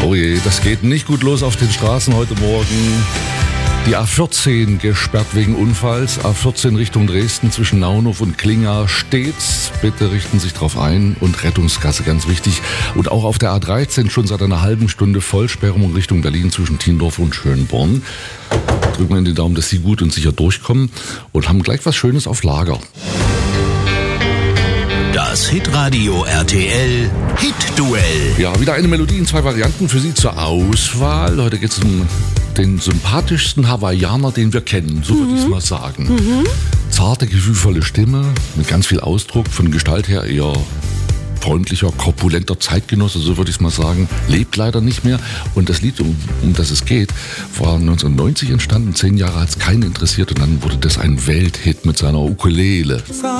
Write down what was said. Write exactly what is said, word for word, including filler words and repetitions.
Oh je, das geht nicht gut los auf den Straßen heute Morgen. Die A vierzehn gesperrt wegen Unfalls. A vierzehn Richtung Dresden zwischen Naunhof und Klinga stets. Bitte richten Sie sich drauf ein. Und Rettungsgasse, ganz wichtig. Und auch auf der A dreizehn schon seit einer halben Stunde Vollsperrung Richtung Berlin zwischen Tiendorf und Schönborn. Drücken wir in den Daumen, dass Sie gut und sicher durchkommen. Und haben gleich was Schönes auf Lager. Das Hitradio R T L Hit-Duell. Ja, wieder eine Melodie in zwei Varianten für Sie zur Auswahl. Heute geht es um den sympathischsten Hawaiianer, den wir kennen, so würde ich es mal sagen. Mhm. Zarte, gefühlvolle Stimme, mit ganz viel Ausdruck, von Gestalt her eher freundlicher, korpulenter Zeitgenosse, so würde ich es mal sagen, lebt leider nicht mehr. Und das Lied, um, um das es geht, war neunzehnhundertneunzig entstanden, zehn Jahre hat es keinen interessiert und dann wurde das ein Welthit mit seiner Ukulele.